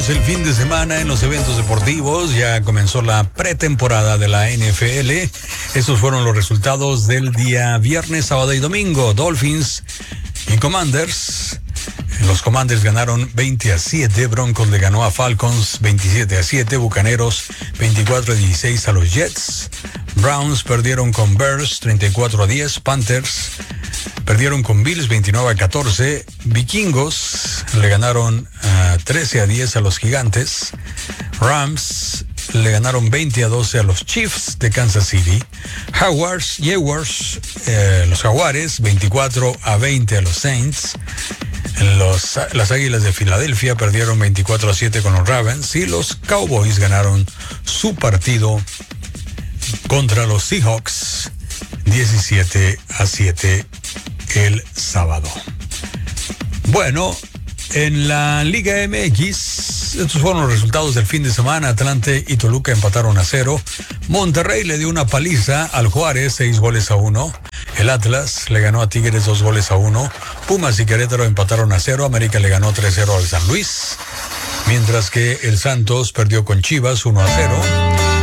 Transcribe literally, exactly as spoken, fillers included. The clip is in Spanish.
el fin de semana en los eventos deportivos. Ya comenzó la pretemporada de la N F L. Estos fueron los resultados del día viernes, sábado y domingo. Dolphins y Commanders. Los Commanders ganaron veinte a siete. Broncos le ganó a Falcons veintisiete a siete. Bucaneros veinticuatro a dieciséis a los Jets. Browns perdieron con Bears treinta y cuatro a diez. Panthers perdieron con Bills veintinueve a catorce. Vikingos le ganaron uh, trece a diez a los Gigantes. Rams le ganaron veinte a doce a los Chiefs de Kansas City. Jaguars, Jaguars, eh, los Jaguares veinticuatro a veinte a los Saints. Los, las Águilas de Filadelfia perdieron veinticuatro a siete con los Ravens. Y los Cowboys ganaron su partido contra los Seahawks diecisiete a siete el sábado. Bueno, en la Liga M X, estos fueron los resultados del fin de semana. Atlante y Toluca empataron a cero. Monterrey le dio una paliza al Juárez, seis goles a uno. El Atlas le ganó a Tigres dos goles a uno. Pumas y Querétaro empataron a cero. América le ganó tres cero al San Luis. Mientras que el Santos perdió con Chivas uno a cero.